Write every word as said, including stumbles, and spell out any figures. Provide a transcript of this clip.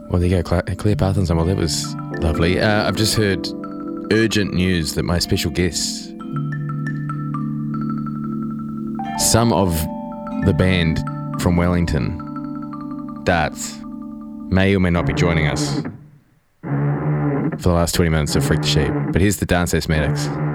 Well, there you go, Cla- Clear Path Ensemble. That was lovely. Uh, I've just heard urgent news that my special guests, some of the band from Wellington, Darts, may or may not be joining us for the last twenty minutes of Freak the Sheep. But here's the Dance Asthmatics.